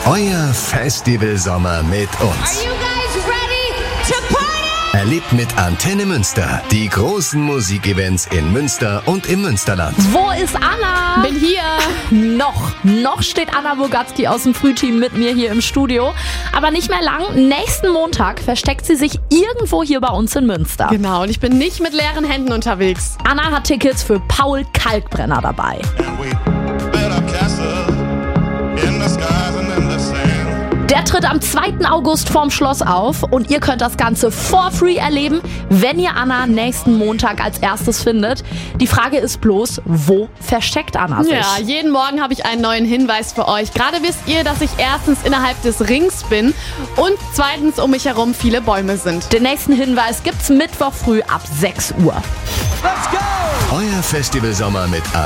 Euer Festivalsommer mit uns. Are you guys ready to party? Erlebt mit Antenne Münster die großen Musikevents in Münster und im Münsterland. Wo ist Anna? Bin hier. Noch steht Anna Bogatski aus dem Frühteam mit mir hier im Studio. Aber nicht mehr lang. Nächsten Montag versteckt sie sich irgendwo hier bei uns in Münster. Genau, und ich bin nicht mit leeren Händen unterwegs. Anna hat Tickets für Paul Kalkbrenner dabei. Der tritt am 2. August vorm Schloss auf und ihr könnt das Ganze for free erleben, wenn ihr Anna nächsten Montag als erstes findet. Die Frage ist bloß, wo versteckt Anna sich? Ja, jeden Morgen habe ich einen neuen Hinweis für euch. Gerade wisst ihr, dass ich erstens innerhalb des Rings bin und zweitens um mich herum viele Bäume sind. Den nächsten Hinweis gibt's Mittwoch früh ab 6 Uhr. Euer Festivalsommer mit